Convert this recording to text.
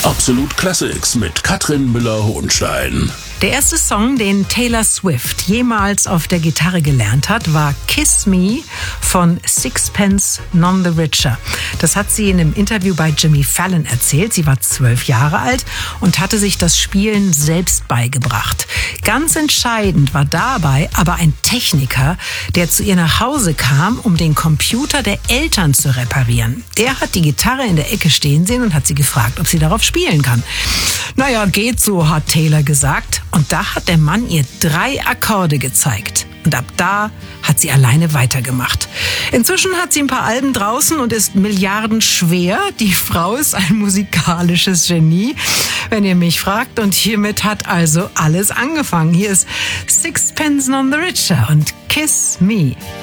Absolut Classics mit Katrin Müller-Hohenstein. Der erste Song, den Taylor Swift jemals auf der Gitarre gelernt hat, war Kiss Me von Sixpence None the Richer. Das hat sie in einem Interview bei Jimmy Fallon erzählt. Sie war 12 Jahre alt und hatte sich das Spielen selbst beigebracht. Ganz entscheidend war dabei aber ein Techniker, der zu ihr nach Hause kam, um den Computer der Eltern zu reparieren. Der hat die Gitarre in der Ecke stehen sehen und hat sie gefragt, ob sie darauf spielen kann. Naja, geht so, hat Taylor gesagt. Und da hat der Mann ihr 3 Akkorde gezeigt. Und ab da hat sie alleine weitergemacht. Inzwischen hat sie ein paar Alben draußen und ist milliardenschwer. Die Frau ist ein musikalisches Genie, wenn ihr mich fragt. Und hiermit hat also alles angefangen. Hier ist Sixpence None the Richer und Kiss Me.